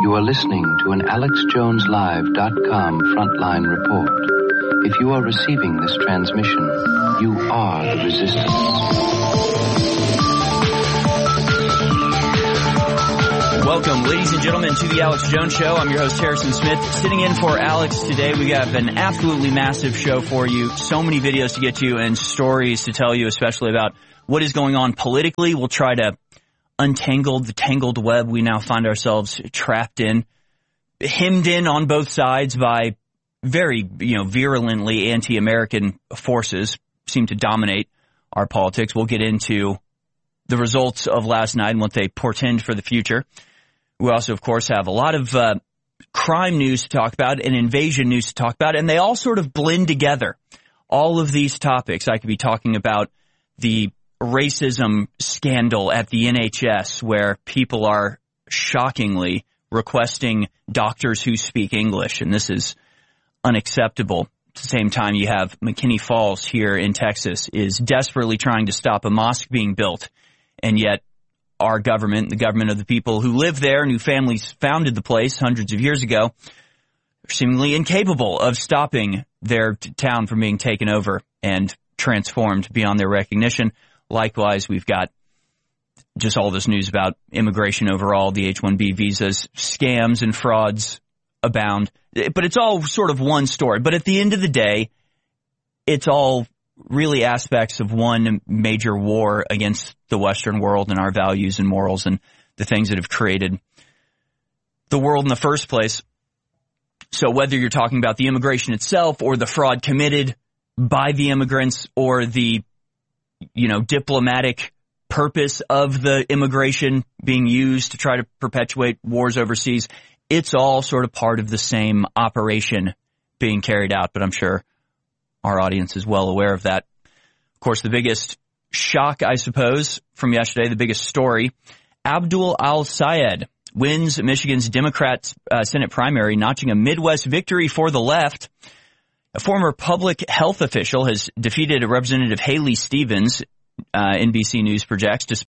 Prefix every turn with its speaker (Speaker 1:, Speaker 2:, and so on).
Speaker 1: You are listening to an AlexJonesLive.com frontline report. If you are receiving this transmission, you are the resistance.
Speaker 2: Welcome, ladies and gentlemen, to the Alex Jones Show. I'm your host, Harrison Smith. Sitting in for Alex today, we have an absolutely massive show for you. So many videos to get to and stories to tell you, especially about what is going on politically. We'll try to untangle the tangled web we now find ourselves trapped in, hemmed in on both sides by very, virulently anti-American forces seem to dominate our politics. We'll get into the results of last night and what they portend for the future. We also, of course, have a lot of crime news to talk about and invasion news to talk about, and they all sort of blend together. All of these topics, I could be talking about the racism scandal at the NHS, where people are shockingly requesting doctors who speak English, and this is unacceptable. At the same time, you have McKinney Falls here in Texas is desperately trying to stop a mosque being built, and yet our government, the government of the people who live there and whose families founded the place hundreds of years ago, are seemingly incapable of stopping their town from being taken over and transformed beyond their recognition. Likewise, we've got just all this news about immigration overall, the H-1B visas, scams and frauds abound. But it's all sort of one story. But at the end of the day, it's all really aspects of one major war against the Western world and our values and morals and the things that have created the world in the first place. So whether you're talking about the immigration itself or the fraud committed by the immigrants or the diplomatic purpose of the immigration being used to try to perpetuate wars overseas, it's all sort of part of the same operation being carried out, but I'm sure our audience is well aware of that. Of course, the biggest shock, I suppose, from yesterday, the biggest story, Abdul Al-Sayed wins Michigan's Democrat Senate primary, notching a Midwest victory for the left. A former public health official has defeated Representative Haley Stevens, NBC News projects,